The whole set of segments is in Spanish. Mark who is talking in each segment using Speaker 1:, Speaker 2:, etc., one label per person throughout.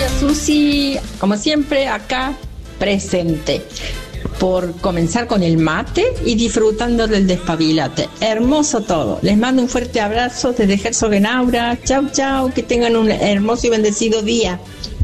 Speaker 1: querida Susi, como siempre acá presente, por comenzar con el mate y disfrutando del despabilate. Hermoso todo. Les mando un fuerte abrazo desde Herzogenaurach. Chau, chau, que tengan un hermoso y bendecido día.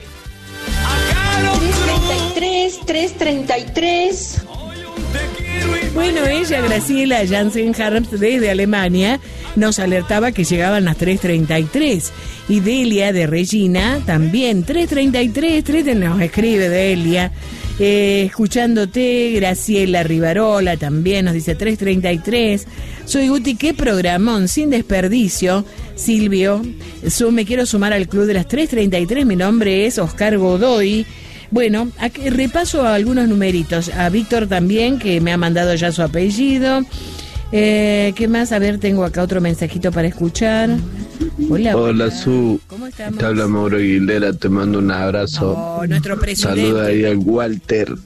Speaker 1: 333.
Speaker 2: Bueno, ella, Graciela Jansen-Harms, desde Alemania, nos alertaba que llegaban las 3:33. Y Delia de Regina también, 3:33, nos escribe Delia. Escuchándote, Graciela Rivarola también nos dice 3:33. Soy Guti, qué programón, sin desperdicio. Silvio, me quiero sumar al club de las 3:33. Mi nombre es Oscar Godoy. Bueno, aquí repaso algunos numeritos. A Víctor también, que me ha mandado ya su apellido. ¿Qué más? A ver, tengo acá otro mensajito para escuchar. Hola,
Speaker 3: Su.
Speaker 2: ¿Cómo estamos?
Speaker 3: Te habla Mauro Aguilera, te mando un abrazo.
Speaker 2: Oh, nuestro presidente.
Speaker 3: Saluda ahí al Walter.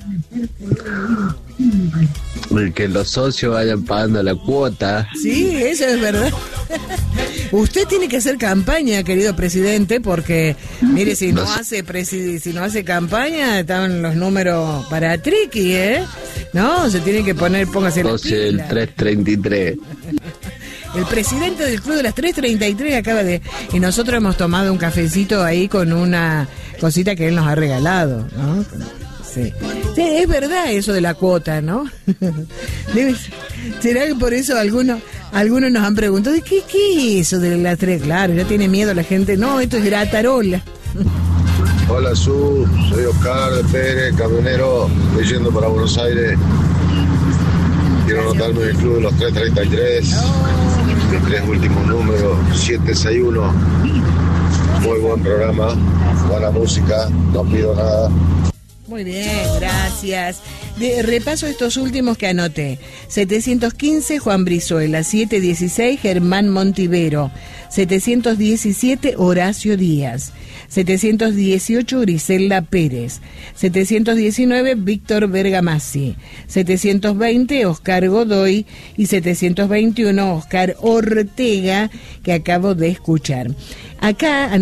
Speaker 3: Que los socios vayan pagando la cuota.
Speaker 2: Sí, eso es verdad. Usted tiene que hacer campaña, querido presidente, porque mire, si no hace campaña, están los números para triqui, No, se tiene que poner, póngase la pila.
Speaker 3: El 3:33.
Speaker 2: El presidente del club de las 3:33 acaba de... Y nosotros hemos tomado un cafecito ahí con una cosita que él nos ha regalado, ¿no? Sí. Sí, es verdad eso de la cuota, ¿no? ¿Será que por eso algunos nos han preguntado ¿qué es eso de las 3? Claro, ya tiene miedo la gente. No, esto es gratarola.
Speaker 4: Hola, soy Oscar de Pérez, camionero, estoy yendo para Buenos Aires. Quiero anotarme en el club de los 3:33. Mis 3 últimos números, 761. Muy buen programa, buena música, no pido nada.
Speaker 2: Muy bien, gracias. Repaso estos últimos que anoté. 715, Juan Brizuela. 716, Germán Montivero. 717, Horacio Díaz. 718, Griselda Pérez. 719, Víctor Bergamassi. 720, Oscar Godoy. Y 721, Oscar Ortega, que acabo de escuchar. Acá